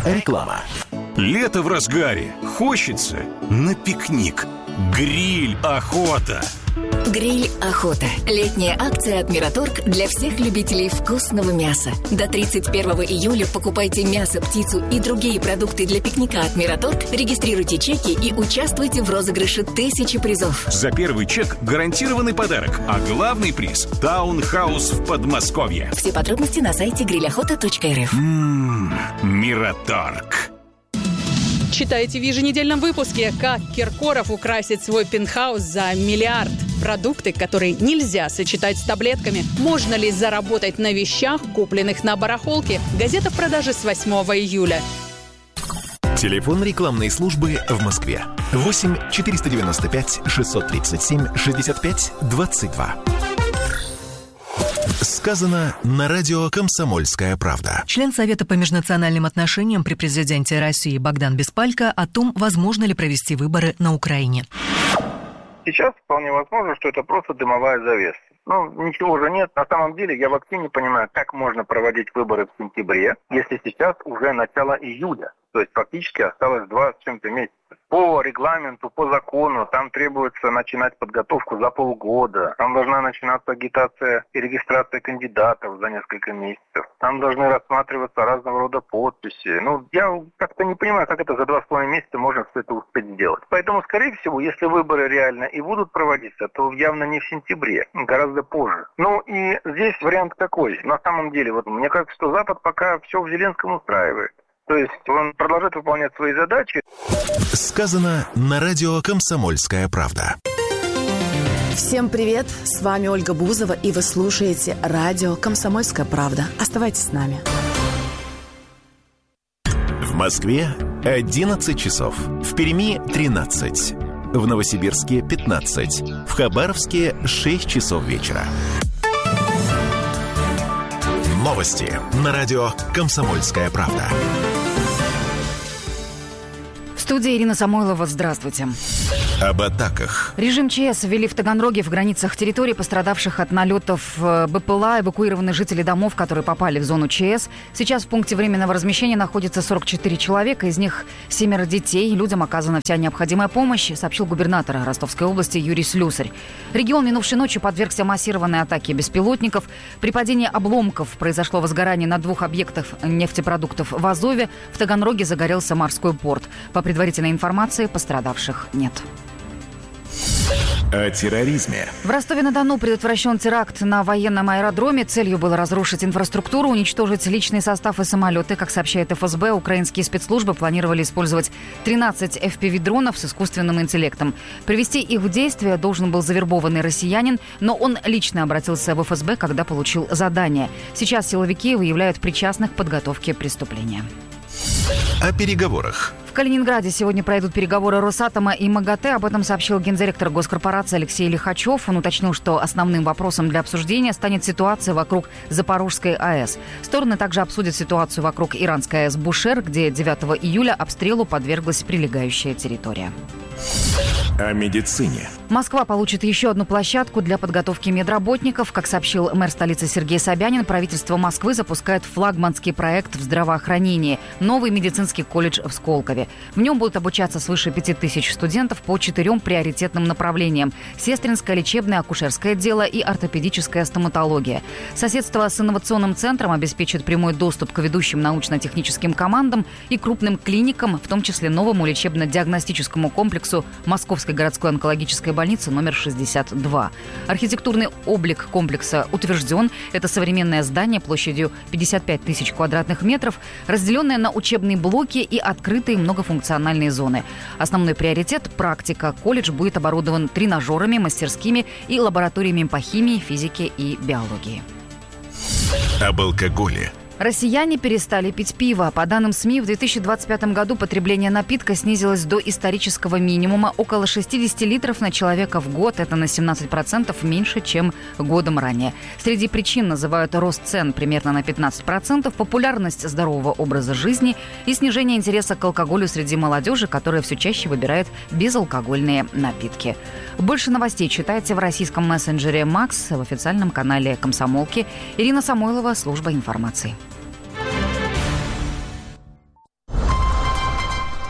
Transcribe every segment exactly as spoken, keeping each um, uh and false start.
Реклама. Лето в разгаре. Хочется на пикник. Гриль охота. Гриль охота. Летняя акция от Мираторг для всех любителей вкусного мяса. До тридцать первого июля покупайте мясо, птицу и другие продукты для пикника от Мираторг, регистрируйте чеки и участвуйте в розыгрыше тысячи призов. За первый чек гарантированный подарок, а главный приз – таунхаус в Подмосковье. Все подробности на сайте гриль охота точка эр эф. Ммм, Мираторг. Читайте в еженедельном выпуске, как Киркоров украсит свой пентхаус за миллиард. Продукты, которые нельзя сочетать с таблетками. Можно ли заработать на вещах, купленных на барахолке? Газета в продаже с восьмого июля. Телефон рекламной службы в Москве. восемь четыреста девяносто пять шестьсот тридцать семь шестьдесят пять двадцать два. Сказано на радио «Комсомольская правда». Член Совета по межнациональным отношениям при президенте России Богдан Беспалько о том, возможно ли провести выборы на Украине. Сейчас вполне возможно, что это просто дымовая завеса. Ну, ничего же нет. На самом деле, я вообще не понимаю, как можно проводить выборы в сентябре, если сейчас уже начало июля. То есть фактически осталось два с чем-то месяца. По регламенту, по закону, там требуется начинать подготовку за полгода. Там должна начинаться агитация и регистрация кандидатов за несколько месяцев. Там должны рассматриваться разного рода подписи. Ну, я как-то не понимаю, как это за два с половиной месяца можно все это успеть сделать. Поэтому, скорее всего, если выборы реально и будут проводиться, то явно не в сентябре, гораздо позже. Ну и здесь вариант такой. На самом деле, вот мне кажется, что Запад пока все в Зеленском устраивает. То есть он продолжает выполнять свои задачи. Сказано на радио «Комсомольская правда». Всем привет, с вами Ольга Бузова, и вы слушаете радио «Комсомольская правда». Оставайтесь с нами. В Москве одиннадцать часов, в Перми тринадцать, в Новосибирске пятнадцать, в Хабаровске шесть часов вечера. Новости на радио «Комсомольская правда». В студии Ирина Самойлова. Здравствуйте. Об атаках. Режим ЧС ввели в Таганроге. В границах территории, пострадавших от налетов БПЛА, эвакуированы жители домов, которые попали в зону ЧС. Сейчас в пункте временного размещения находится сорок четыре человека, из них семеро детей. Людям оказана вся необходимая помощь, сообщил губернатор Ростовской области Юрий Слюсарь. Регион минувшей ночью подвергся массированной атаке беспилотников. При падении обломков произошло возгорание на двух объектах нефтепродуктов в Азове. В Таганроге загорелся морской порт. По предварительной информации, пострадавших нет. О терроризме. В Ростове-на-Дону предотвращен теракт на военном аэродроме. Целью было разрушить инфраструктуру, уничтожить личный состав и самолеты. Как сообщает эф эс бэ, украинские спецслужбы планировали использовать тринадцать эф пи ви-дронов с искусственным интеллектом. Привести их в действие должен был завербованный россиянин, но он лично обратился в эф эс бэ, когда получил задание. Сейчас силовики выявляют причастных к подготовке преступления. О переговорах. В Калининграде сегодня пройдут переговоры Росатома и МАГАТЭ. Об этом сообщил гендиректор госкорпорации Алексей Лихачев. Он уточнил, что основным вопросом для обсуждения станет ситуация вокруг Запорожской АЭС. Стороны также обсудят ситуацию вокруг иранской АЭС Бушер, где девятого июля обстрелу подверглась прилегающая территория. О медицине. Москва получит еще одну площадку для подготовки медработников. Как сообщил мэр столицы Сергей Собянин, правительство Москвы запускает флагманский проект в здравоохранении – новый медицинский колледж в Сколково. В нем будут обучаться свыше пяти тысяч студентов по четырем приоритетным направлениям – сестринское, лечебное, акушерское дело и ортопедическая стоматология. Соседство с инновационным центром обеспечит прямой доступ к ведущим научно-техническим командам и крупным клиникам, в том числе новому лечебно-диагностическому комплексу Московской городской онкологической больницы номер шестьдесят два. Архитектурный облик комплекса утвержден. Это современное здание площадью пятьдесят пять тысяч квадратных метров, разделенное на учебные блоки и открытые многофункциональные зоны. Основной приоритет – практика. Колледж будет оборудован тренажерами, мастерскими и лабораториями по химии, физике и биологии. Об алкоголе. Россияне перестали пить пиво. По данным СМИ, в две тысячи двадцать пятом году потребление напитка снизилось до исторического минимума – около шестьдесят литров на человека в год. Это на семнадцать процентов меньше, чем годом ранее. Среди причин называют рост цен примерно на пятнадцать процентов, популярность здорового образа жизни и снижение интереса к алкоголю среди молодежи, которая все чаще выбирает безалкогольные напитки. Больше новостей читайте в российском мессенджере «Макс», в официальном канале «Комсомолки». Ирина Самойлова, служба информации.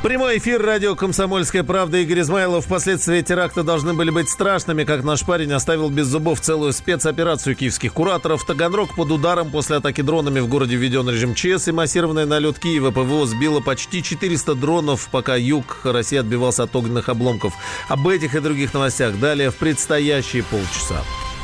Прямой эфир радио «Комсомольская правда». Игорь Измайлов. Последствия теракта должны были быть страшными, как наш парень оставил без зубов целую спецоперацию киевских кураторов. Таганрог под ударом. После атаки дронами в городе введен режим ЧС и массированный налет Киева. ПВО сбило почти четыреста дронов, пока юг России отбивался от огненных обломков. Об этих и других новостях далее в предстоящие полчаса.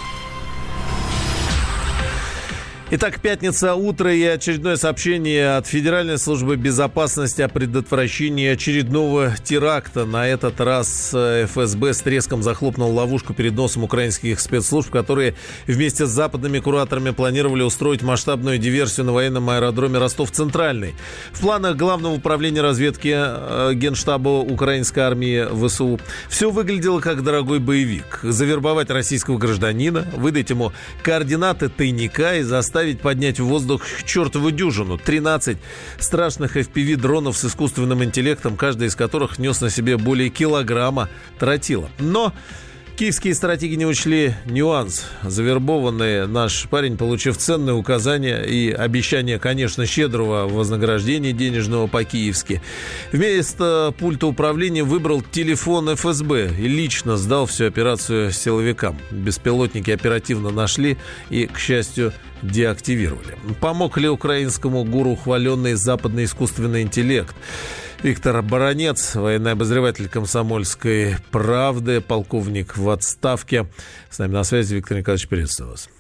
Итак, пятница, утро и очередное сообщение от Федеральной службы безопасности о предотвращении очередного теракта. На этот раз эф эс бэ с треском захлопнул ловушку перед носом украинских спецслужб, которые вместе с западными кураторами планировали устроить масштабную диверсию на военном аэродроме Ростов-Центральный. В планах Главного управления разведки Генштаба украинской армии вэ эс у все выглядело как дорогой боевик. Завербовать российского гражданина, выдать ему координаты тайника и заставить поднять в воздух чертову дюжину. тринадцать страшных эф пи ви-дронов с искусственным интеллектом, каждый из которых нес на себе более килограмма тротила. Но киевские стратеги не учли нюанс. Завербованный наш парень, получив ценные указания и обещание, конечно, щедрого вознаграждения денежного по-киевски, вместо пульта управления выбрал телефон эф эс бэ и лично сдал всю операцию силовикам. Беспилотники оперативно нашли и, к счастью, деактивировали. Помог ли украинскому гуру хваленный западный искусственный интеллект? Виктор Баранец, военный обозреватель «Комсомольской правды», полковник в отставке. С нами на связи. Виктор Николаевич, приветствую вас.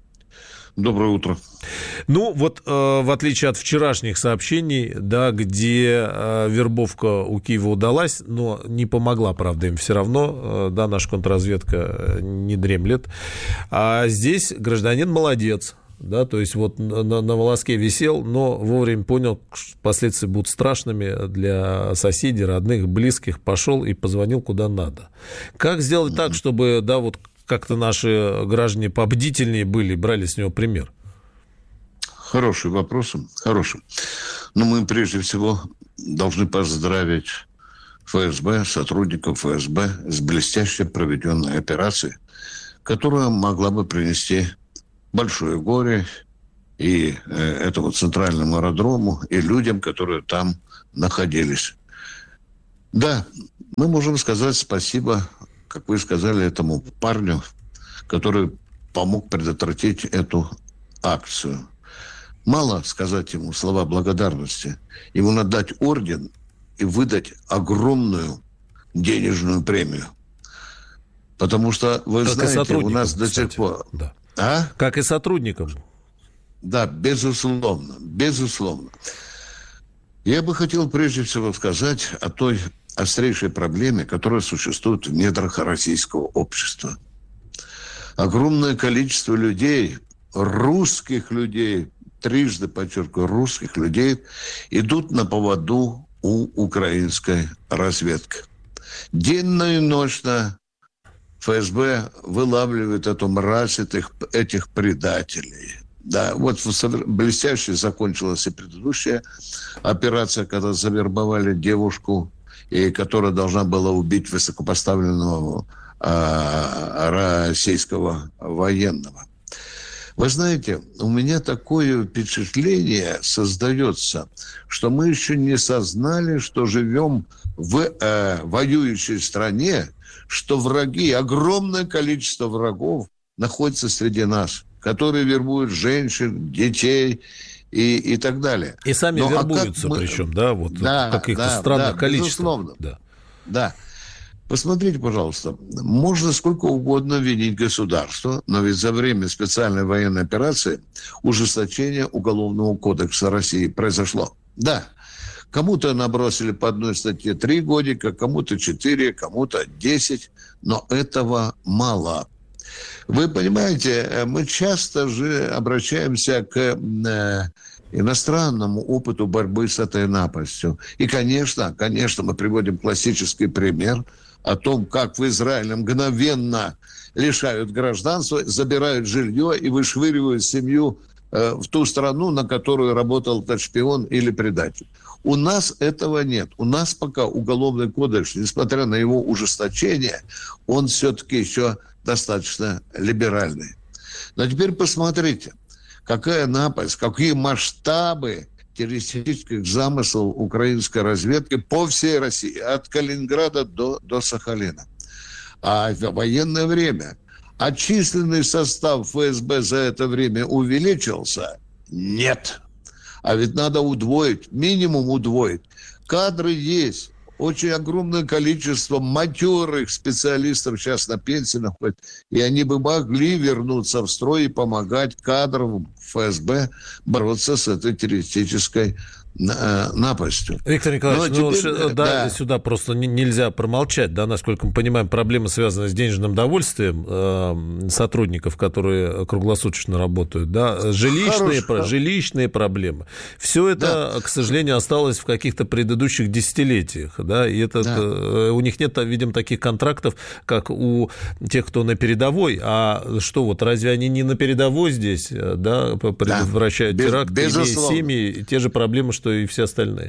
Доброе утро. Ну, вот э, в отличие от вчерашних сообщений, да, где э, вербовка у Киева удалась, но не помогла, правда, им все равно, э, да, наша контрразведка не дремлет. А здесь гражданин молодец. Да, то есть вот на, на волоске висел, но вовремя понял, что последствия будут страшными для соседей, родных, близких, пошел и позвонил куда надо. Как сделать так, чтобы, да, вот как-то наши граждане побдительнее были, брали с него пример? Хороший вопрос, хороший. Но мы прежде всего должны поздравить эф эс бэ, сотрудников эф эс бэ с блестяще проведенной операцией, которая могла бы принести большое горе и э, этому центральному аэродрому, и людям, которые там находились. Да, мы можем сказать спасибо, как вы сказали, этому парню, который помог предотвратить эту акцию. Мало сказать ему слова благодарности. Ему надо дать орден и выдать огромную денежную премию. Потому что, вы как знаете, у нас до сих пор... Да. А? Как и сотрудникам. Да, безусловно, безусловно. Я бы хотел прежде всего сказать о той острейшей проблеме, которая существует в недрах российского общества. Огромное количество людей, русских людей, трижды подчеркиваю, русских людей, идут на поводу у украинской разведки. Денно и ночно эф эс бэ вылавливает эту мразь, этих, этих предателей. Да, вот блестяще закончилась и предыдущая операция, когда завербовали девушку, и которая должна была убить высокопоставленного а, российского военного. Вы знаете, у меня такое впечатление создается, что мы еще не сознали, что живем в э, воюющей стране, что враги, огромное количество врагов находится среди нас, которые вербуют женщин, детей и, и так далее. И сами Но, вербуются, а мы... причем, да, вот да, в каких-то да, странных да, количествах. Безусловно. Да. да. Посмотрите, пожалуйста, можно сколько угодно винить государство, но ведь за время специальной военной операции ужесточение Уголовного кодекса России произошло. Да. Кому-то набросили по одной статье три годика, кому-то четыре, кому-то десять, но этого мало. Вы понимаете, мы часто же обращаемся к э, иностранному опыту борьбы с этой напастью. И, конечно, конечно, мы приводим классический пример о том, как в Израиле мгновенно лишают гражданства, забирают жилье и вышвыривают семью э, в ту страну, на которую работал этот шпион или предатель. У нас этого нет. У нас пока Уголовный кодекс, несмотря на его ужесточение, он все-таки еще достаточно либеральный. Но теперь посмотрите, какая напасть, какие масштабы террористических замыслов украинской разведки по всей России, от Калининграда до, до Сахалина. А в военное время а численный состав ФСБ за это время увеличился? Нет. А ведь надо удвоить, минимум удвоить. Кадры есть. Очень огромное количество матерых специалистов сейчас на пенсии находят. И они бы могли вернуться в строй и помогать кадрам ФСБ бороться с этой террористической напастью. Виктор Николаевич, ну, теперь, ну, да, да, сюда просто нельзя промолчать, да, насколько мы понимаем, проблемы, связанные с денежным довольствием э, сотрудников, которые круглосуточно работают, да, жилищные, про, жилищные проблемы. Все это, да. к сожалению, осталось в каких-то предыдущих десятилетиях, да, и это, да. э, у них нет, видимо, таких контрактов, как у тех, кто на передовой, а что вот, разве они не на передовой здесь, да, предотвращают да. теракты, имея семьи, те же проблемы, что и все остальные.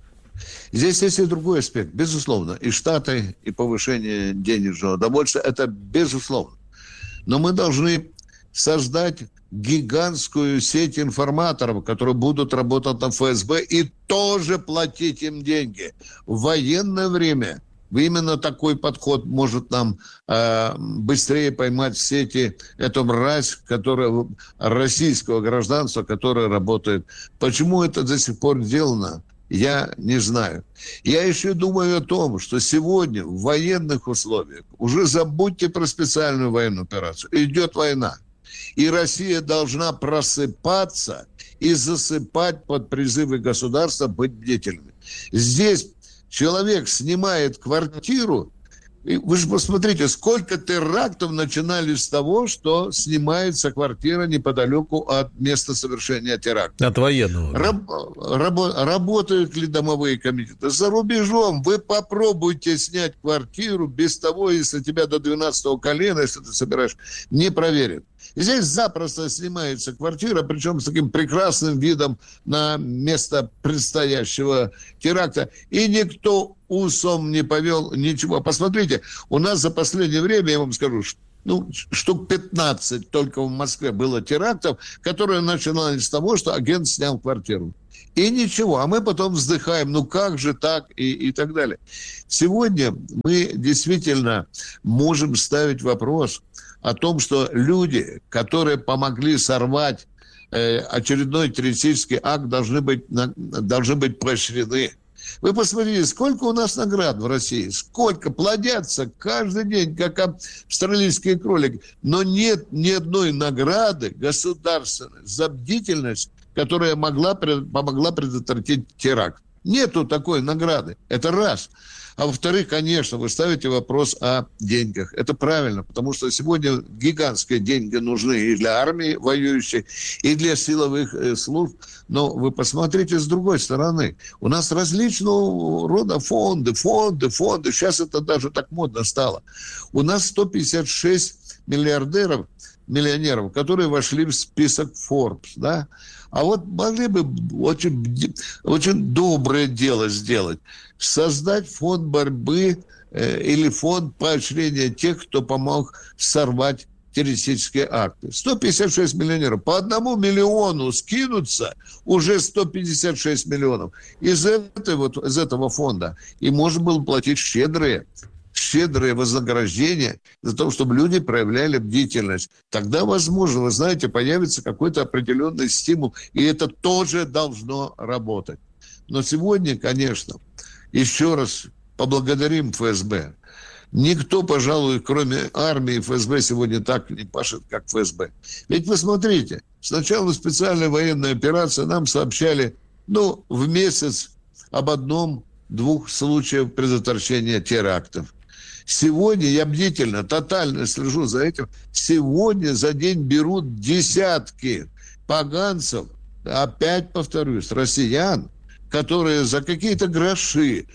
Здесь есть и другой аспект, безусловно. И Штаты, и повышение денежного довольства, это безусловно. Но мы должны создать гигантскую сеть информаторов, которые будут работать на ФСБ и тоже платить им деньги. В военное время именно такой подход может нам э, быстрее поймать в сети эту мразь, которая, российского гражданства, которая работает. Почему это до сих пор сделано, я не знаю. Я еще думаю о том, что сегодня в военных условиях, уже забудьте про специальную военную операцию, идет война. И Россия должна просыпаться и засыпать под призывы государства быть бдительными. Здесь человек снимает квартиру, и вы же посмотрите, сколько терактов начинались с того, что снимается квартира неподалеку от места совершения теракта. От военного. Раб, рабо, работают ли домовые комитеты? За рубежом вы попробуйте снять квартиру без того, если тебя до двенадцатого колена, если ты собираешь, не проверят. И здесь запросто снимается квартира, причем с таким прекрасным видом на место предстоящего теракта. И никто усом не повел ничего. Посмотрите, у нас за последнее время, я вам скажу, ну, штук пятнадцать только в Москве было терактов, которые начинались с того, что агент снял квартиру. И ничего, а мы потом вздыхаем, ну как же так, и, и так далее. Сегодня мы действительно можем ставить вопрос о том, что люди, которые помогли сорвать э, очередной террористический акт, должны быть, на, должны быть поощрены. Вы посмотрите, сколько у нас наград в России, сколько плодятся каждый день, как австралийские кролики. Но нет ни одной награды государственной за бдительность, которая могла, помогла предотвратить теракт. Нету такой награды. Это раз. А во-вторых, конечно, вы ставите вопрос о деньгах. Это правильно, потому что сегодня гигантские деньги нужны и для армии воюющей, и для силовых служб. Но вы посмотрите с другой стороны. У нас различного рода фонды, фонды, фонды. Сейчас это даже так модно стало. У нас сто пятьдесят шесть миллиардеров, миллионеров, которые вошли в список Forbes, да? А вот могли бы очень, очень доброе дело сделать. Создать фонд борьбы э, или фонд поощрения тех, кто помог сорвать террористические акты. сто пятьдесят шесть миллионеров. По одному миллиону скинутся уже сто пятьдесят шесть миллионов. Из, этой, вот, из этого фонда. И можно было платить щедрые щедрое вознаграждение за то, чтобы люди проявляли бдительность. Тогда, возможно, вы знаете, появится какой-то определенный стимул, и это тоже должно работать. Но сегодня, конечно, еще раз поблагодарим ФСБ. Никто, пожалуй, кроме армии и ФСБ сегодня так не пашет, как ФСБ. Ведь вы смотрите, сначала специальная военная операция нам сообщали, ну, в месяц об одном-двух случаях предотвращения терактов. Сегодня я бдительно, тотально слежу за этим. Сегодня за день берут десятки поганцев, опять повторюсь, россиян, которые за какие-то гроши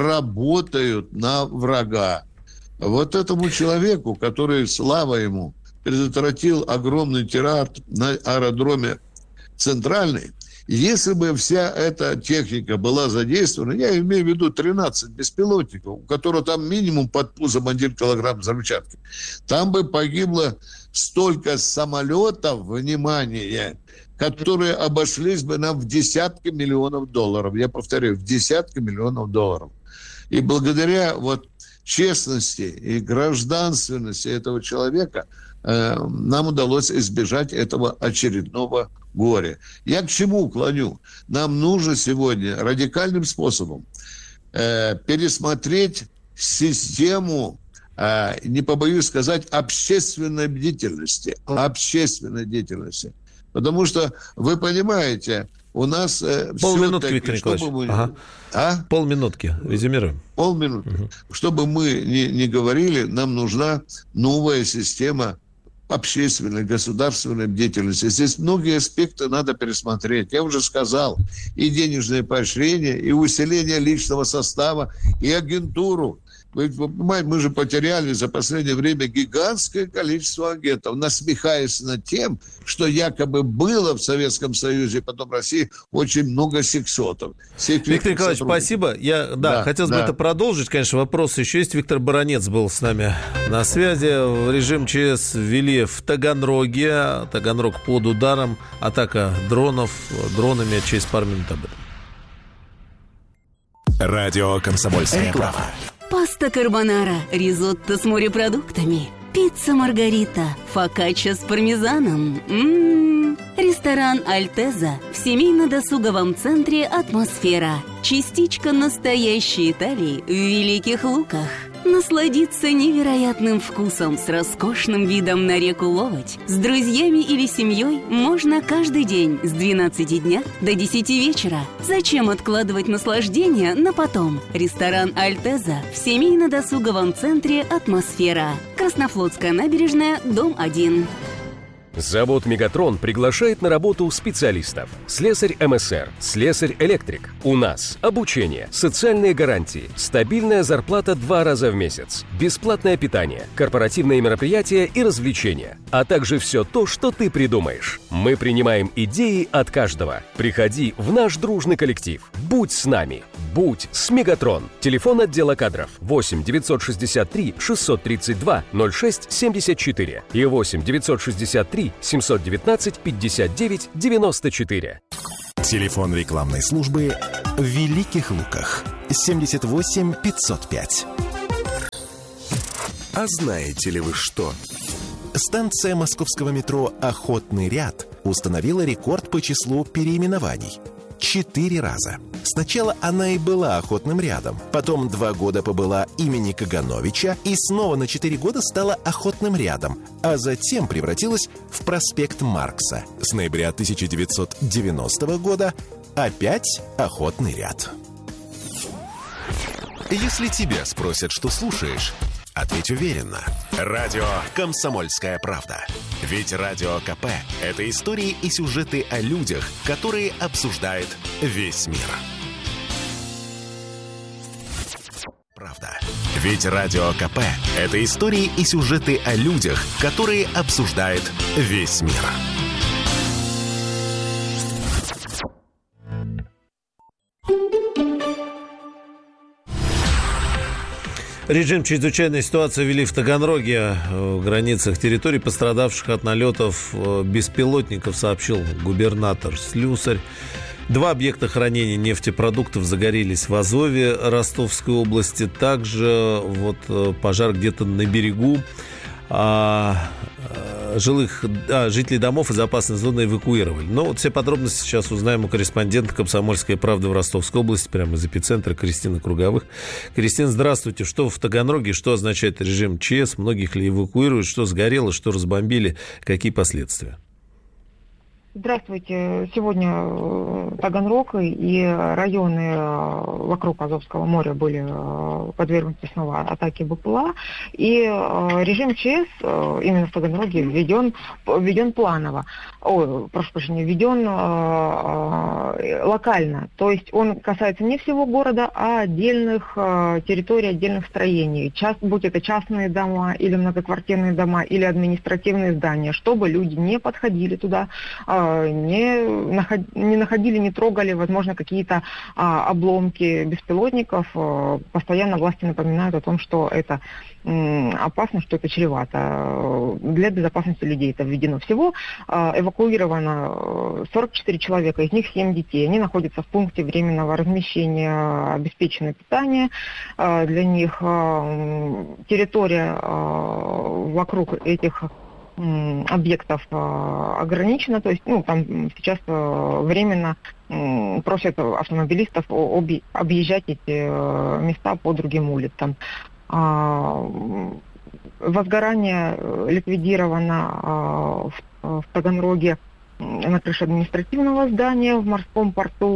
работают на врага. Вот этому человеку, который, слава ему, предотвратил огромный теракт на аэродроме Центральный, если бы вся эта техника была задействована, я имею в виду тринадцать беспилотников, у которых там минимум под пузом один килограмм взрывчатки, там бы погибло столько самолетов, внимание, которые обошлись бы нам в десятки миллионов долларов. Я повторяю, в десятки миллионов долларов. И благодаря вот честности и гражданственности этого человека э, нам удалось избежать этого очередного горя. Я к чему клоню? Нам нужно сегодня радикальным способом э, пересмотреть систему, э, не побоюсь сказать, общественной деятельности. Общественной деятельности. Потому что, вы понимаете, у нас... Э, Полминутки, Виктор Николаевич. Мы... Ага. А? Полминутки. Резюмируем. Полминутки. Угу. Чтобы мы не, не говорили, нам нужна новая система общественной, государственной деятельности. Здесь многие аспекты надо пересмотреть. Я уже сказал, и денежное поощрение, и усиление личного состава, и агентуру. Вы понимаете, мы же потеряли за последнее время гигантское количество агентов, насмехаясь над тем, что якобы было в Советском Союзе, потом в России очень много сексотов. Виктор Николаевич, спасибо. Я, да, да, хотелось да. бы это продолжить. Конечно, вопросы еще есть. Виктор Баранец был с нами на связи. Режим ЧС ввели в Таганроге. Таганрог под ударом. Атака дронов, дронами. Через пару минут об этом. Радио «Комсомольская правда». Паста карбонара, ризотто с морепродуктами, пицца маргарита, фокачча с пармезаном. М-м-м. Ресторан «Альтеза» в семейно-досуговом центре «Атмосфера». Частичка настоящей Италии в Великих Луках. Насладиться невероятным вкусом с роскошным видом на реку Ловоть с друзьями или семьей можно каждый день с двенадцати дня до десяти вечера. Зачем откладывать наслаждение на потом? Ресторан «Альтеза» в семейно-досуговом центре «Атмосфера». Краснофлотская набережная, дом один. Завод «Мегатрон» приглашает на работу специалистов. Слесарь эм эс эр, слесарь-электрик. У нас обучение, социальные гарантии, стабильная зарплата два раза в месяц, бесплатное питание, корпоративные мероприятия и развлечения, а также все то, что ты придумаешь. Мы принимаем идеи от каждого. Приходи в наш дружный коллектив. Будь с нами. Будь с «Мегатрон». Телефон отдела кадров восемь девятьсот шестьдесят три шестьсот тридцать два ноль шесть семьдесят четыре и восемь девятьсот шестьдесят три семьсот девятнадцать пятьдесят девять девяносто четыре. Телефон рекламной службы в Великих Луках семьдесят восемь пятьсот пять. А знаете ли вы что? Станция московского метро «Охотный ряд» установила рекорд по числу переименований. Четыре раза. Сначала она и была Охотным рядом, потом два года побыла имени Кагановича и снова на четыре года стала Охотным рядом, а затем превратилась в проспект Маркса. С ноября тысяча девятьсот девяностого года опять Охотный ряд. Если тебя спросят, что слушаешь, ответь уверенно. Радио «Комсомольская правда». Ведь Радио КП – это истории и сюжеты о людях, которые обсуждает весь мир. Правда. Ведь Радио КП – это истории и сюжеты о людях, которые обсуждает весь мир. Режим чрезвычайной ситуации ввели в Таганроге, в границах территорий, пострадавших от налетов беспилотников, сообщил губернатор Слюсарь. Два объекта хранения нефтепродуктов загорелись в Азове Ростовской области. Также вот пожар где-то на берегу. А, жилых, а, жителей домов из опасной зоны эвакуировали. Но вот все подробности сейчас узнаем у корреспондента «Комсомольской правды» в Ростовской области, прямо из эпицентра, Кристины Круговых. Кристина, здравствуйте. Что в Таганроге, что означает режим ЧС? Многих ли эвакуируют? Что сгорело, что разбомбили? Какие последствия? Здравствуйте. Сегодня Таганрог и районы вокруг Азовского моря были подвергнуты снова атаке БПЛА. И режим ЧС именно в Таганроге введен, введен планово. О, прошу прощения, введен локально. То есть он касается не всего города, а отдельных территорий, отдельных строений. Част, будь это частные дома или многоквартирные дома, или административные здания, чтобы люди не подходили туда, не, наход, не находили, не трогали, возможно, какие-то а, обломки беспилотников. Постоянно власти напоминают о том, что это м, опасно, что это чревато. Для безопасности людей это введено. Всего а, эвакуировано сорок четыре человека, из них семь детей. Они находятся в пункте временного размещения, обеспечено питание а, для них. А, территория а, вокруг этих объектов ограничено, то есть ну, там сейчас временно просят автомобилистов объезжать эти места по другим улицам. Возгорание ликвидировано в Таганроге на крыше административного здания, в морском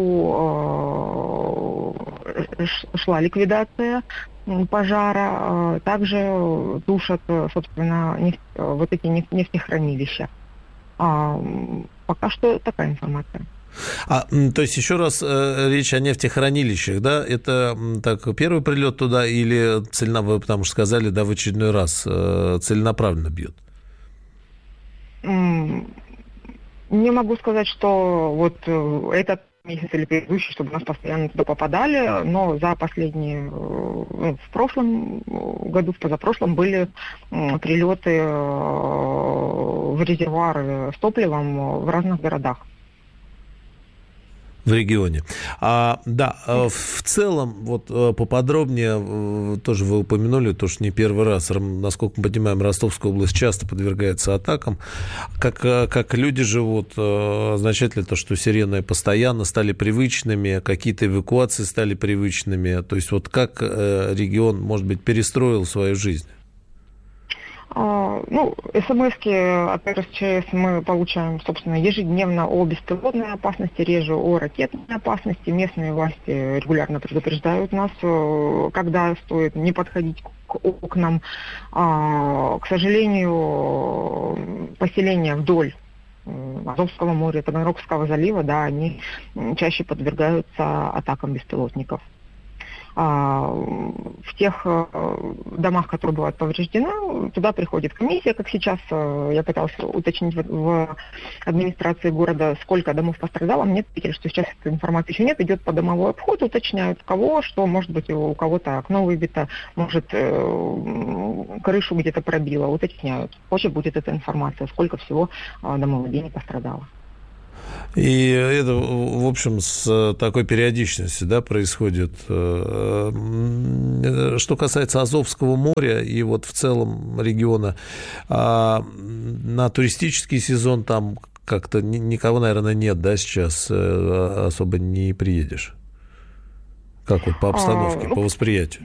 порту шла ликвидация пожара, также тушат, собственно, нефть, вот эти нефтехранилища. А, пока что такая информация. А, то есть, еще раз, речь о нефтехранилищах, да? Это так, первый прилет туда или целенаправленно, вы потому что сказали, да, в очередной раз целенаправленно бьет? Не могу сказать, что вот этот месяц или предыдущий, чтобы у нас постоянно туда попадали, но за последние, ну, в прошлом году, в позапрошлом были прилеты в резервуары с топливом в разных городах. В регионе. А, да, в целом, вот поподробнее, тоже вы упомянули, то, что не первый раз, насколько мы понимаем, Ростовская область часто подвергается атакам. Как, как люди живут, означает ли то, что сирены постоянно стали привычными, какие-то эвакуации стали привычными? То есть вот как регион, может быть, перестроил свою жизнь? Ну, смс-ки от эр эс че эс мы получаем, собственно, ежедневно о беспилотной опасности, реже о ракетной опасности. Местные власти регулярно предупреждают нас, когда стоит не подходить к окнам. К сожалению, поселения вдоль Азовского моря, Таганрогского залива, да, они чаще подвергаются атакам беспилотников. В тех домах, которые бывают повреждены, туда приходит комиссия, как сейчас. Я пыталась уточнить в администрации города, сколько домов пострадало. Мне ответили, что сейчас этой информации еще нет. Идет подомовой обход, уточняют, кого, что, может быть, у кого-то окно выбито, может, крышу где-то пробило. Уточняют. Позже будет эта информация, сколько всего домовладений пострадало. И это, в общем, с такой периодичностью, да, происходит. Что касается Азовского моря и вот в целом региона, на туристический сезон там как-то никого, наверное, нет, да, сейчас особо не приедешь? Как вот по обстановке, а, по восприятию?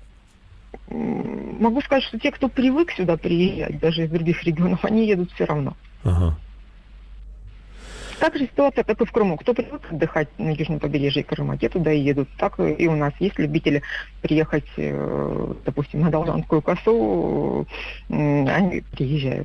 Могу сказать, что те, кто привык сюда приезжать, даже из других регионов, они едут все равно. Ага. Так же ситуация, как и в Крыму. Кто привык отдыхать на южном побережье Крыма, те туда и едут. Так и у нас есть любители приехать, допустим, на Должанскую косу, они приезжают.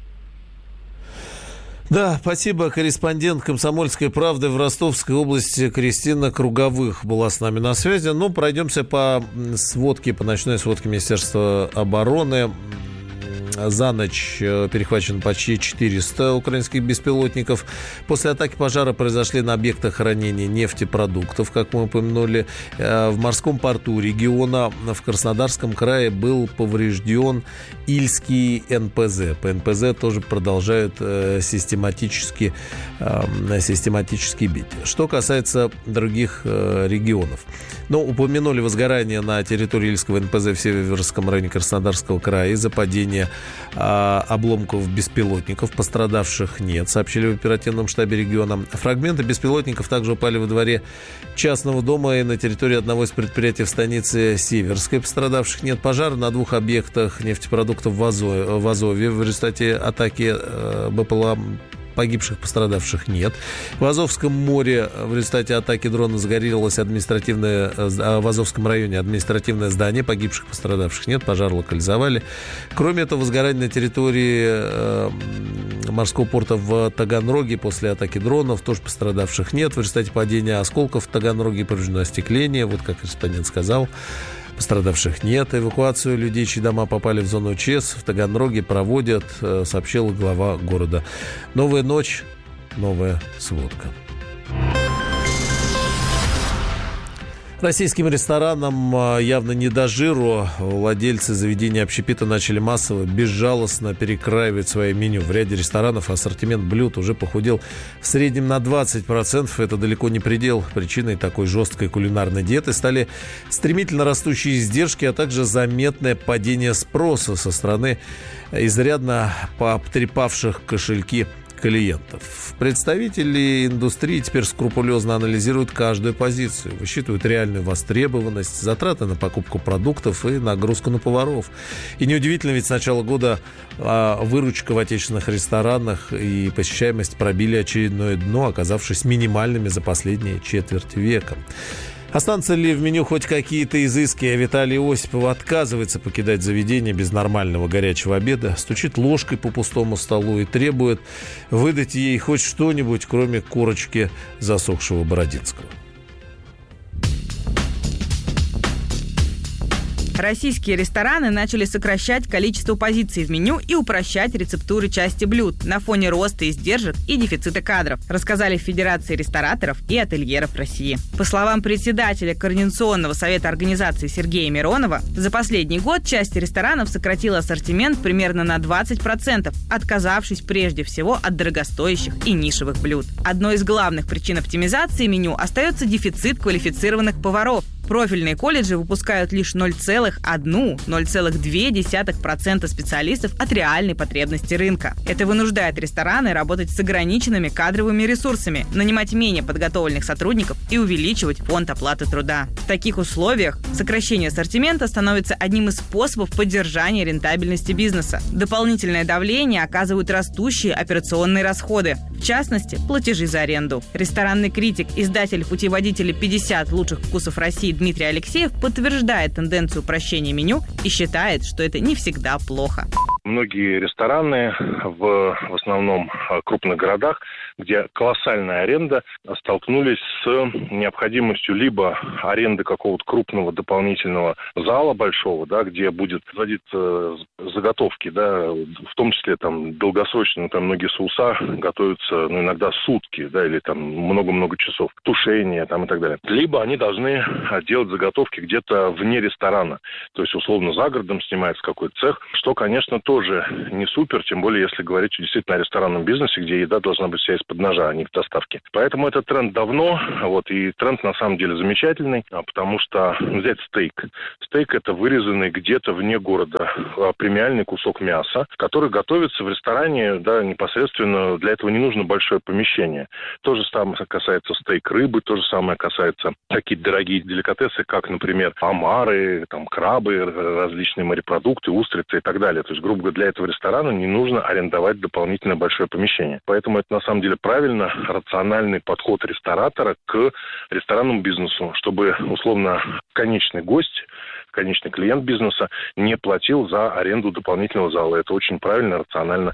Да, спасибо. Корреспондент «Комсомольской правды» в Ростовской области Кристина Круговых была с нами на связи. Ну, пройдемся по сводке, по ночной сводке Министерства обороны. За ночь перехвачено почти четыреста украинских беспилотников. После атаки пожара произошли на объектах хранения нефтепродуктов, как мы упомянули. В морском порту региона в Краснодарском крае был поврежден Ильский эн пэ зэ. По эн пэ зэ тоже продолжают систематически, систематически бить. Что касается других регионов. Ну, упомянули возгорание на территории Ильского эн пэ зэ в Северском районе Краснодарского края из-за падения обломков беспилотников. Пострадавших нет, сообщили в оперативном штабе региона. Фрагменты беспилотников также упали во дворе частного дома и на территории одного из предприятий в станице Северской. Пострадавших нет. Пожар на двух объектах нефтепродуктов в Азове. В Азове в результате атаки бэ пэ эл а погибших, пострадавших нет. В Азовском море в результате атаки дрона загорелось административное, в Азовском районе административное здание. Погибших, пострадавших нет. Пожар локализовали. Кроме этого, возгорание на территории морского порта в Таганроге после атаки дронов. Тоже пострадавших нет. В результате падения осколков в Таганроге повреждено остекление. Вот как корреспондент сказал. Пострадавших нет. Эвакуацию людей, чьи дома попали в зону ЧС, в Таганроге проводят, сообщил глава города. Новая ночь новая сводка. Российским ресторанам явно не до жиру. Владельцы заведений общепита начали массово, безжалостно перекраивать свое меню. В ряде ресторанов ассортимент блюд уже похудел в среднем на двадцать процентов. Это далеко не предел. Причиной такой жесткой кулинарной диеты стали стремительно растущие издержки, а также заметное падение спроса со стороны изрядно пообтрепавших кошельки клиентов. Представители индустрии теперь скрупулезно анализируют каждую позицию, высчитывают реальную востребованность, затраты на покупку продуктов и нагрузку на поваров. И неудивительно, ведь с начала года а, выручка в отечественных ресторанах и посещаемость пробили очередное дно, оказавшись минимальными за последние четверть века. Останутся ли в меню хоть какие-то изыски? А Виталий Осипов отказывается покидать заведение без нормального горячего обеда, стучит ложкой по пустому столу и требует выдать ей хоть что-нибудь, кроме корочки засохшего Бородинского. Российские рестораны начали сокращать количество позиций в меню и упрощать рецептуры части блюд на фоне роста издержек и дефицита кадров, рассказали в Федерации рестораторов и ательеров России. По словам председателя Координационного совета организации Сергея Миронова, за последний год часть ресторанов сократила ассортимент примерно на двадцать процентов, отказавшись прежде всего от дорогостоящих и нишевых блюд. Одной из главных причин оптимизации меню остается дефицит квалифицированных поваров. Профильные колледжи выпускают лишь ноль целых одна - ноль целых две десятых процента специалистов от реальной потребности рынка. Это вынуждает рестораны работать с ограниченными кадровыми ресурсами, нанимать менее подготовленных сотрудников и увеличивать фонд оплаты труда. В таких условиях сокращение ассортимента становится одним из способов поддержания рентабельности бизнеса. Дополнительное давление оказывают растущие операционные расходы, в частности, платежи за аренду. Ресторанный критик, издатель путеводителя пятьдесят лучших вкусов России Дмитрий Алексеев подтверждает тенденцию упрощения меню и считает, что это не всегда плохо. Многие рестораны в, в основном крупных городах, где колоссальная аренда, столкнулись с необходимостью либо аренды какого-то крупного дополнительного зала большого, да, где будет производиться заготовки, да, в том числе там долгосрочно, там многие соуса готовятся, ну, иногда сутки, да, или там много-много часов, тушение там и так далее. Либо они должны делать заготовки где-то вне ресторана, то есть условно за городом снимается какой-то цех, что, конечно, тоже не супер, тем более, если говорить действительно о ресторанном бизнесе, где еда должна быть вся из-под ножа, а не в доставке. Поэтому этот тренд давно, вот, и тренд на самом деле замечательный, потому что взять стейк. Стейк – это вырезанный где-то вне города премиальный кусок мяса, который готовится в ресторане, да, непосредственно, для этого не нужно большое помещение. То же самое касается стейк рыбы, то же самое касается такие дорогие деликатесы, как, например, омары, там, крабы, различные морепродукты, устрицы и так далее. То есть, грубо говоря, для этого ресторана не нужно арендовать дополнительное большое помещение. Поэтому это на самом деле правильно, рациональный подход ресторатора к ресторанному бизнесу, чтобы условно конечный гость, конечный клиент бизнеса не платил за аренду дополнительного зала. Это очень правильно, рационально.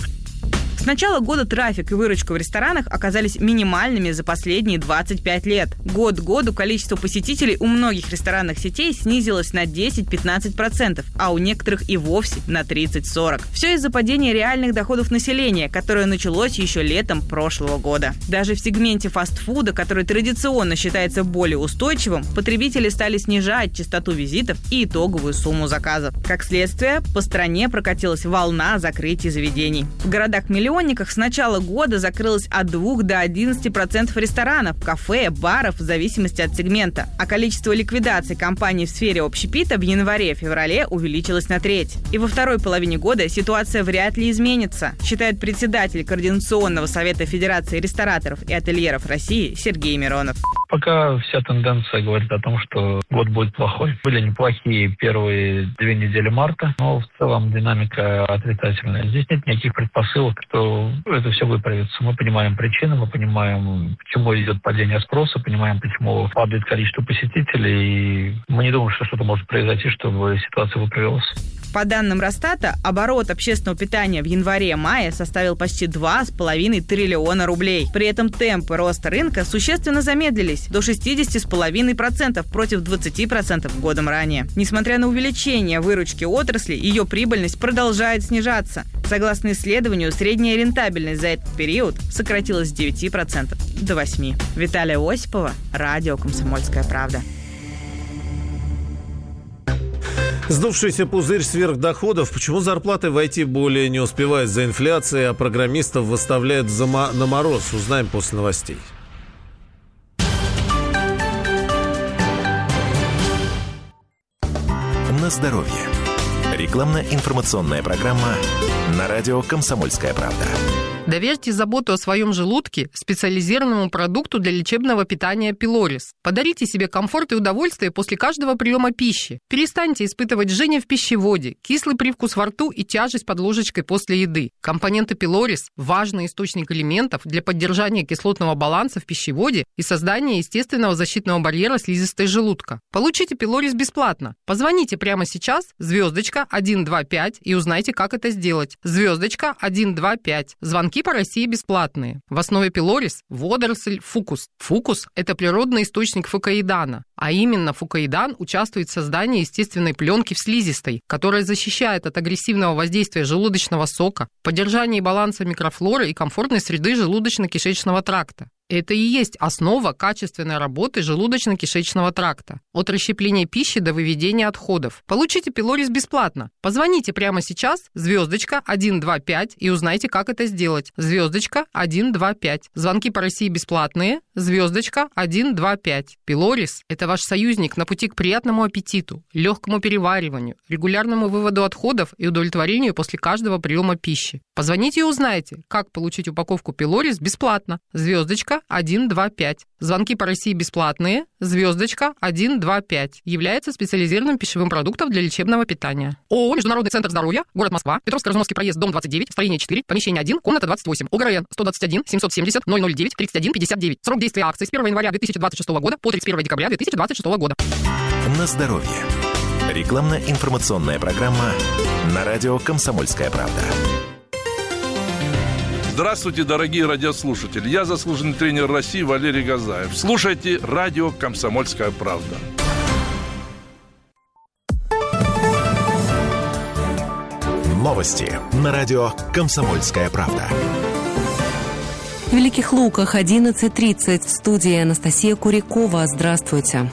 С начала года трафик и выручка в ресторанах оказались минимальными за последние двадцать пять лет. Год к году количество посетителей у многих ресторанных сетей снизилось на десять-пятнадцать процентов, а у некоторых и вовсе на тридцать-сорок процентов. Все из-за падения реальных доходов населения, которое началось еще летом прошлого года. Даже в сегменте фастфуда, который традиционно считается более устойчивым, потребители стали снижать частоту визитов и итоговую сумму заказов. Как следствие, по стране прокатилась волна закрытий заведений. В городах-миллионниках с начала года закрылось от двух до одиннадцати процентов ресторанов, кафе, баров в зависимости от сегмента. А количество ликвидаций компаний в сфере общепита в январе-феврале увеличилось на треть. И во второй половине года ситуация вряд ли изменится, считает председатель Координационного совета Федерации рестораторов и ательеров России Сергей Миронов. Пока вся тенденция говорит о том, что год будет плохой. Были неплохие первые две недели марта, но в целом динамика отрицательная. Здесь нет никаких предпосылок, что это все выправится. Мы понимаем причины, мы понимаем, почему идет падение спроса, понимаем, почему падает количество посетителей. И мы не думаем, что что-то может произойти, чтобы ситуация выправилась. По данным Росстата, оборот общественного питания в январе-мае составил почти два с половиной триллиона рублей. При этом темпы роста рынка существенно замедлились до шестьдесят с половиной процентов против двадцати процентов годом ранее. Несмотря на увеличение выручки отрасли, ее прибыльность продолжает снижаться. Согласно исследованию, средняя рентабельность за этот период сократилась с девяти процентов до восьми процентов. Виталия Осипова, радио «Комсомольская правда». Сдувшийся пузырь сверхдоходов. Почему зарплаты в ай ти более не успевают за инфляцией, а программистов выставляют за мо- на мороз? Узнаем после новостей. На здоровье. Рекламно-информационная программа на радио «Комсомольская правда». Доверьте заботу о своем желудке специализированному продукту для лечебного питания Пилорис. Подарите себе комфорт и удовольствие после каждого приема пищи. Перестаньте испытывать жжение в пищеводе, кислый привкус во рту и тяжесть под ложечкой после еды. Компоненты Пилорис – важный источник элементов для поддержания кислотного баланса в пищеводе и создания естественного защитного барьера слизистой желудка. Получите Пилорис бесплатно. Позвоните прямо сейчас, звездочка один два пять, и узнайте, как это сделать. Звездочка один два пять. Звонки по России бесплатные. В основе Пилорис – водоросль фукус. Фукус – это природный источник фукоидана, а именно фукоидан участвует в создании естественной пленки в слизистой, которая защищает от агрессивного воздействия желудочного сока, поддержании баланса микрофлоры и комфортной среды желудочно-кишечного тракта. Это и есть основа качественной работы желудочно-кишечного тракта. От расщепления пищи до выведения отходов. Получите Пилорис бесплатно. Позвоните прямо сейчас, звездочка один два пять, и узнайте, как это сделать. Звездочка один два пять. Звонки по России бесплатные. Звездочка один два пять. Пилорис – это ваш союзник на пути к приятному аппетиту, легкому перевариванию, регулярному выводу отходов и удовлетворению после каждого приема пищи. Позвоните и узнайте, как получить упаковку Пилорис бесплатно. Звездочка один два пять. Звонки по России бесплатные. Звездочка один два пять. Является специализированным пищевым продуктом для лечебного питания. ООО «Международный центр здоровья», город Москва, Петровско-Разумовский проезд, дом двадцать девять, строение четыре, помещение один, комната двадцать восемь, ОГРН сто двадцать один семьсот семьдесят ноль ноль девять тридцать один пятьдесят девять. Срок действия акции с первого января две тысячи двадцать шестого года по тридцать первого декабря две тысячи двадцать шестого года. На здоровье. Рекламно-информационная программа на радио «Комсомольская правда». Здравствуйте, дорогие радиослушатели. Я заслуженный тренер России Валерий Газаев. Слушайте радио «Комсомольская правда». Новости на радио «Комсомольская правда». В Великих Луках одиннадцать тридцать. В студии Анастасия Курякова. Здравствуйте.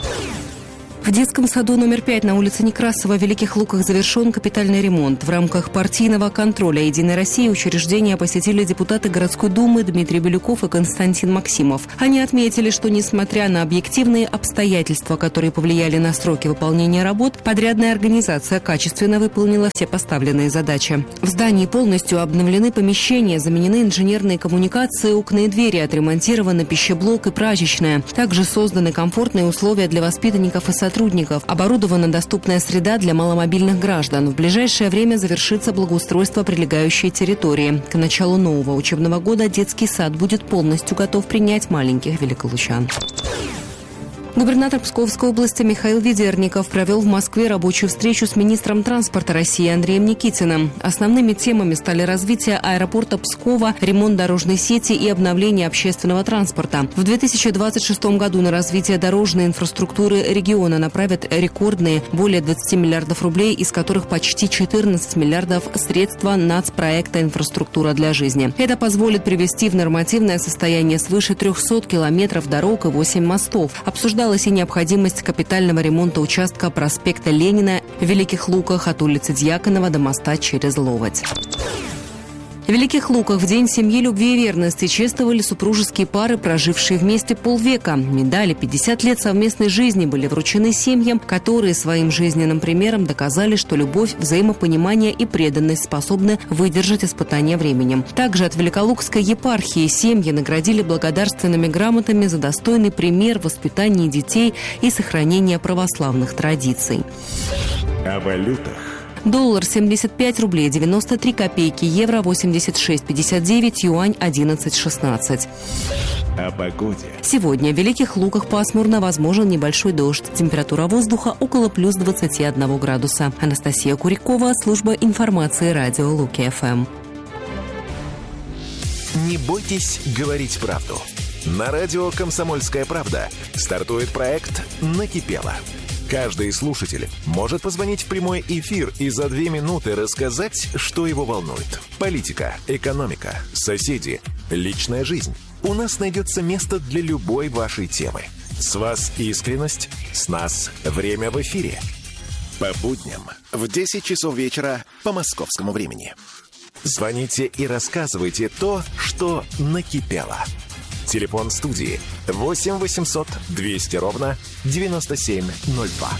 В детском саду номер пять на улице Некрасова в Великих Луках завершен капитальный ремонт. В рамках партийного контроля «Единой России» учреждение посетили депутаты городской думы Дмитрий Бирюков и Константин Максимов. Они отметили, что несмотря на объективные обстоятельства, которые повлияли на сроки выполнения работ, подрядная организация качественно выполнила все поставленные задачи. В здании полностью обновлены помещения, заменены инженерные коммуникации, окна и двери, отремонтированы пищеблок и прачечная. Также созданы комфортные условия для воспитанников и сотрудников. Сотрудников. Оборудована доступная среда для маломобильных граждан. В ближайшее время завершится благоустройство прилегающей территории. К началу нового учебного года детский сад будет полностью готов принять маленьких великолучан. Губернатор Псковской области Михаил Ведерников провел в Москве рабочую встречу с министром транспорта России Андреем Никитиным. Основными темами стали развитие аэропорта Пскова, ремонт дорожной сети и обновление общественного транспорта. В две тысячи двадцать шестом году на развитие дорожной инфраструктуры региона направят рекордные более двадцати миллиардов рублей, из которых почти четырнадцать миллиардов средства нацпроекта «Инфраструктура для жизни». Это позволит привести в нормативное состояние свыше трехсот километров дорог и восемь мостов. Обсуждалось и необходимость капитального ремонта участка проспекта Ленина в Великих Луках от улицы Дьяконова до моста через Ловоть. В Великих Луках в День семьи, любви и верности чествовали супружеские пары, прожившие вместе полвека. Медали пятьдесят лет совместной жизни были вручены семьям, которые своим жизненным примером доказали, что любовь, взаимопонимание и преданность способны выдержать испытания временем. Также от Великолукской епархии семьи наградили благодарственными грамотами за достойный пример в воспитании детей и сохранения православных традиций. О валютах. Доллар семьдесят пять рублей девяносто три копейки, евро восемьдесят шесть пятьдесят девять, юань одиннадцать шестнадцать. О погоде. Сегодня в Великих Луках пасмурно, возможен небольшой дождь. Температура воздуха около плюс двадцати одного градуса. Анастасия Курякова, служба информации радио Луки-ФМ. Не бойтесь говорить правду. На радио «Комсомольская правда» стартует проект «Накипело». Каждый слушатель может позвонить в прямой эфир и за две минуты рассказать, что его волнует. Политика, экономика, соседи, личная жизнь. У нас найдется место для любой вашей темы. С вас искренность, с нас время в эфире. По будням в десять часов вечера по московскому времени. Звоните и рассказывайте то, что накипело. Телефон студии восемь восемьсот двести ровно девяносто семь ноль два.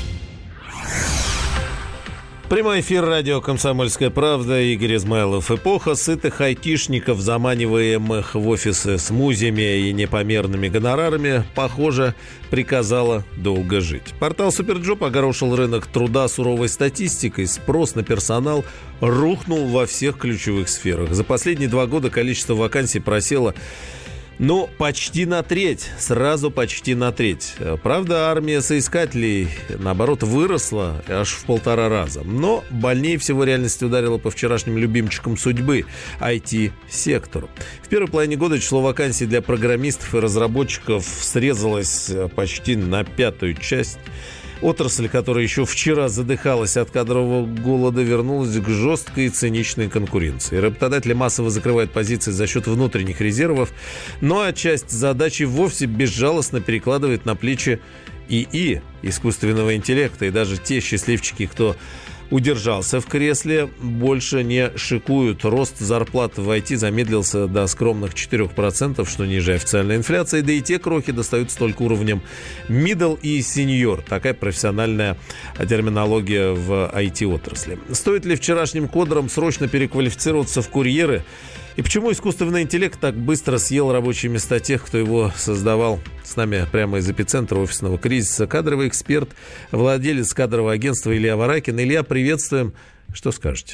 Прямой эфир радио «Комсомольская правда». Игорь Измайлов. Эпоха сытых айтишников, заманиваемых в офисы с музями и непомерными гонорарами, похоже, приказала долго жить. Портал Суперджоп огорошил рынок труда суровой статистикой. Спрос на персонал рухнул во всех ключевых сферах. За последние два года количество вакансий просело, ну, почти на треть, сразу почти на треть. Правда, армия соискателей, наоборот, выросла аж в полтора раза. Но больнее всего реальность ударила по вчерашним любимчикам судьбы – ай ти-сектору. В первой половине года число вакансий для программистов и разработчиков срезалось почти на пятую часть. Отрасль, которая еще вчера задыхалась от кадрового голода, вернулась к жесткой и циничной конкуренции. Работодатели массово закрывают позиции за счет внутренних резервов, ну а часть задач и вовсе безжалостно перекладывает на плечи ИИ, искусственного интеллекта, и даже те счастливчики, кто удержался в кресле, больше не шикуют. Рост зарплат в ай ти замедлился до скромных четыре процента, что ниже официальной инфляции, да и те крохи достаются только уровнем middle и senior. Такая профессиональная терминология в ай ти-отрасли. Стоит ли вчерашним кодерам срочно переквалифицироваться в курьеры? И почему искусственный интеллект так быстро съел рабочие места тех, кто его создавал? С нами прямо из эпицентра офисного кризиса кадровый эксперт, владелец кадрового агентства Илья Варакин. Илья, приветствуем. Что скажете?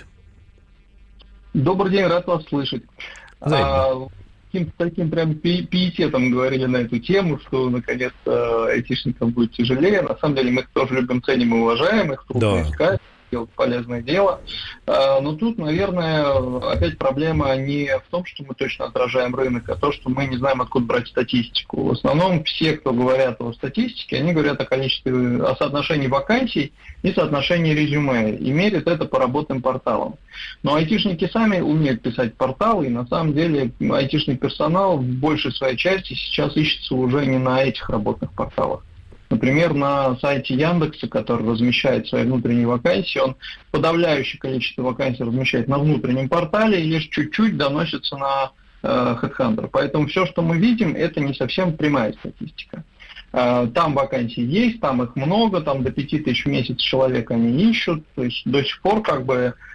Добрый день, рад вас слышать. А, таким, таким прям пи- пиететом говорили на эту тему, что наконец-то айтишникам будет тяжелее. На самом деле мы их тоже любим, ценим и уважаем, их трудно Да. искать, делать полезное дело. А, но тут, наверное, опять проблема не в том, что мы точно отражаем рынок, а то, что мы не знаем, откуда брать статистику. В основном все, кто говорят о статистике, они говорят о количестве, о соотношении вакансий и соотношении резюме, и мерят это по работным порталам. Но айтишники сами умеют писать порталы, и на самом деле айтишный персонал в большей своей части сейчас ищется уже не на этих работных порталах. Например, на сайте Яндекса, который размещает свои внутренние вакансии, он подавляющее количество вакансий размещает на внутреннем портале и лишь чуть-чуть доносится на э, HeadHunter. Поэтому все, что мы видим, это не совсем прямая статистика. Э, там вакансий есть, там их много, там до пяти тысяч в месяц человек они ищут. То есть до сих пор как бы